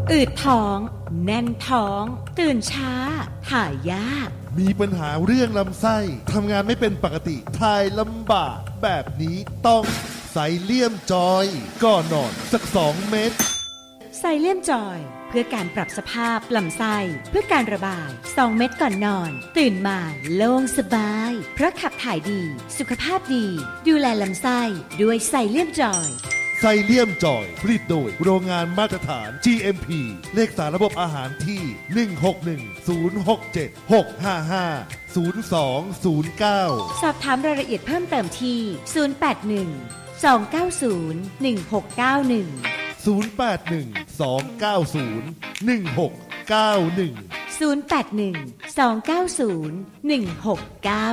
อืดท้องแน่นท้องตื่นช้าถ่ายยากมีปัญหาเรื่องลำไส้ทำงานไม่เป็นปกติถ่ายลำบากแบบนี้ต้องไซเลียมจอยก่อนนอนสัก2 เม็ดไซเลียมจอยเพื่อการปรับสภาพลำไส้เพื่อการระบาย2 เม็ดก่อนนอนตื่นมาโล่งสบายเพราะขับถ่ายดีสุขภาพดีดูแลลำไส้ด้วยไซเลียมจอยไซเลียมจอยผลิตโดยโรงงานมาตรฐาน GMP เลขสารระบบอาหารที่16106765502090 สอบถามรายละเอียดเพิ่มเติมที่081 290 1691 081 290 1691